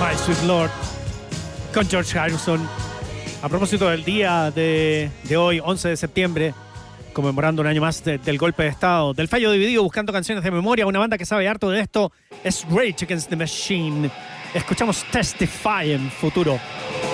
My Sweet Lord con George Harrison. A propósito del día de hoy, 11 de septiembre, conmemorando un año más del golpe de Estado, del fallo dividido, buscando canciones de memoria. Una banda que sabe harto de esto es Rage Against the Machine. Escuchamos Testify en Futuro.